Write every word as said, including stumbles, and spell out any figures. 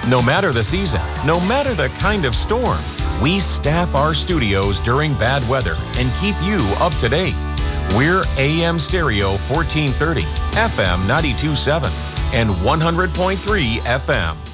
No matter the season, no matter the kind of storm, we staff our studios during bad weather and keep you up to date. We're A M Stereo fourteen thirty, F M ninety-two point seven, and one hundred point three F M.